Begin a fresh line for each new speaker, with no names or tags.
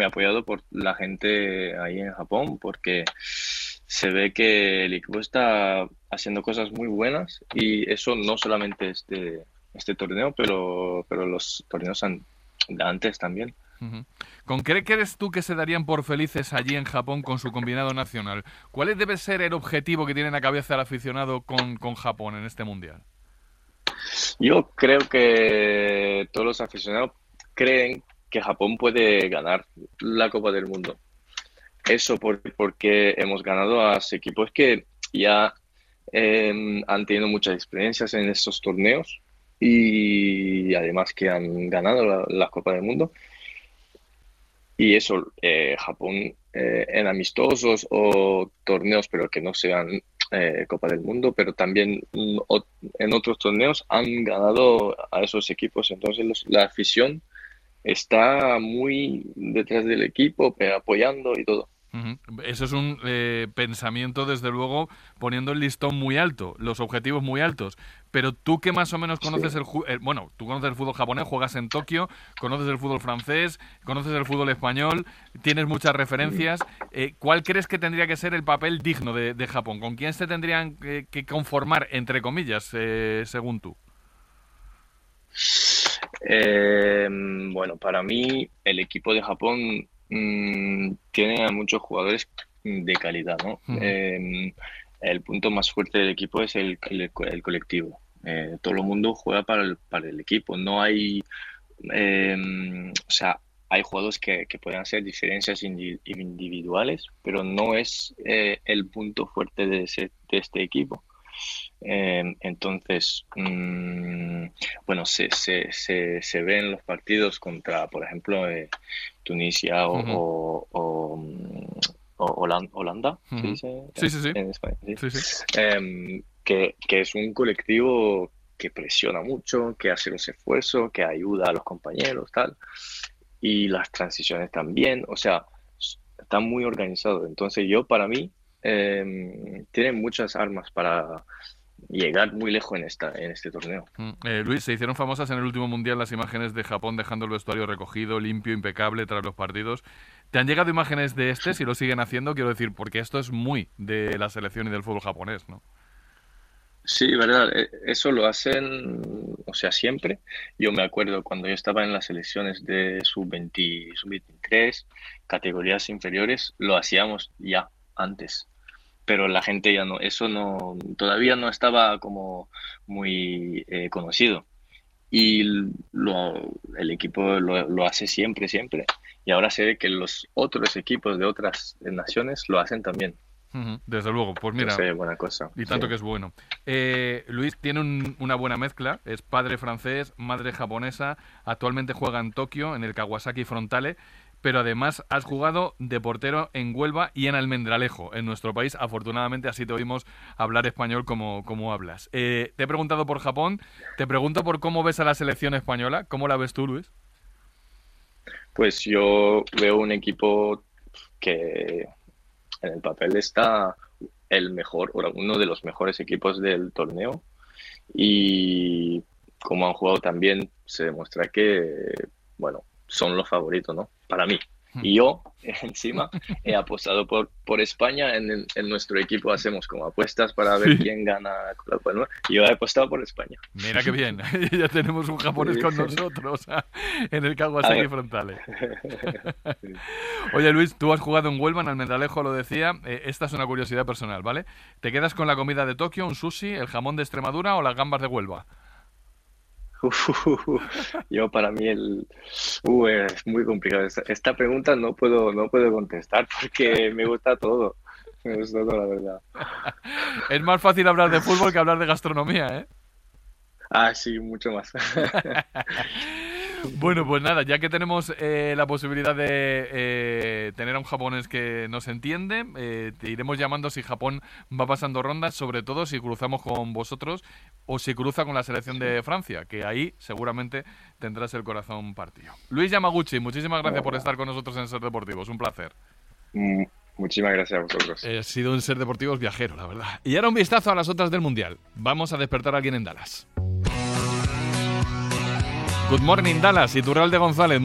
muy apoyado por la gente ahí en Japón, porque se ve que el equipo está haciendo cosas muy buenas y eso no solamente este torneo, pero los torneos de antes también.
Ujú. ¿Con qué crees tú que se darían por felices allí en Japón con su combinado nacional? ¿Cuál debe ser el objetivo que tiene en la cabeza el aficionado con Japón en este mundial?
Yo creo que todos los aficionados creen que Japón puede ganar la Copa del Mundo. Eso porque hemos ganado a equipos que ya han tenido muchas experiencias en estos torneos y además que han ganado la Copa del Mundo. Y eso, Japón en amistosos o torneos, pero que no sean Copa del Mundo, pero también en otros torneos han ganado a esos equipos. Entonces la afición está muy detrás del equipo, apoyando y todo.
Ujú. Eso es un pensamiento, desde luego, poniendo el listón muy alto, los objetivos muy altos. Pero tú que más o menos
Sí.
conoces bueno, tú conoces el fútbol japonés, juegas en Tokio, conoces el fútbol francés, conoces el fútbol español, tienes muchas referencias. ¿Cuál crees que tendría que ser el papel digno de Japón? ¿Con quién se tendrían que conformar, entre comillas, según tú?
Bueno, para mí el equipo de Japón tiene a muchos jugadores de calidad, ¿no?
Ujú.
El punto más fuerte del equipo es el colectivo. Todo el mundo juega para el equipo. No hay, o sea, hay jugadores que pueden hacer diferencias individuales, pero no es el punto fuerte de este equipo. Entonces, bueno, se ve en los partidos contra, por ejemplo, Tunisia
Ujú.
o Holanda, se
Ujú.
dice
Sí, sí, sí.
en España, sí.
Sí, sí.
Que es un colectivo que presiona mucho, que hace los esfuerzos, que ayuda a los compañeros, tal, y las transiciones también, o sea, está muy organizado. Entonces yo, para mí, tienen muchas armas para llegar muy lejos en este torneo.
Luis, se hicieron famosas en el último mundial las imágenes de Japón dejando el vestuario recogido, limpio, impecable tras los partidos. ¿Te han llegado imágenes de si lo siguen haciendo? Quiero decir, porque esto es muy de la selección y del fútbol japonés, ¿no?
Sí, verdad, eso lo hacen, o sea, siempre. Yo me acuerdo cuando yo estaba en las selecciones de sub-20, sub-23, categorías inferiores, lo hacíamos ya antes, pero la gente ya no, eso no, todavía no estaba como muy conocido. Y el equipo lo hace siempre, siempre. Y ahora se ve que los otros equipos de otras naciones lo hacen también.
Ujú. Desde luego, pues mira,
Entonces, buena cosa,
y
sí.
tanto que es bueno. Luis tiene una buena mezcla, es padre francés, madre japonesa, actualmente juega en Tokio, en el Kawasaki Frontale, pero además has jugado de portero en Huelva y en Almendralejo, en nuestro país. Afortunadamente así te oímos hablar español como hablas. Te he preguntado por Japón, te pregunto por cómo ves a la selección española. ¿Cómo la ves tú, Luis?
Pues yo veo un equipo que en el papel está el mejor, o uno de los mejores equipos del torneo. Y como han jugado también, se demuestra que, bueno, son los favoritos, ¿no? Para mí. Y yo, encima, he apostado por España. En nuestro equipo hacemos como apuestas para ver
Sí.
quién gana la Copa del Mundo. Y yo he apostado por España.
Mira qué bien, ya tenemos un japonés con
Sí.
nosotros en el
A
Kawasaki
ver.
Frontale.
Sí.
Oye Luis, tú has jugado en Huelva, en Almendralejo, lo decía. Esta es una curiosidad personal, ¿vale? ¿Te quedas con la comida de Tokio, un sushi, el jamón de Extremadura o las gambas de Huelva?
Yo para mí es muy complicado. Esta pregunta no puedo contestar porque me gusta todo. Me gusta todo, la verdad.
Es más fácil hablar de fútbol que hablar de gastronomía, ¿eh?
Ah, sí, mucho más.
Bueno, pues nada, ya que tenemos la posibilidad de tener a un japonés que nos entiende, te iremos llamando si Japón va pasando rondas, sobre todo si cruzamos con vosotros o si cruza con la selección
Sí.
de Francia, que ahí seguramente tendrás el corazón partido. Luis Yamaguchi, muchísimas gracias por
Bueno,
estar con nosotros en Ser Deportivos, un placer.
mm, muchísimas gracias a vosotros.
Ha sido un Ser Deportivos viajero, la verdad. Y ahora un vistazo a las otras del Mundial. Vamos a despertar a alguien en Dallas. Good morning, Dallas, y Iturralde González.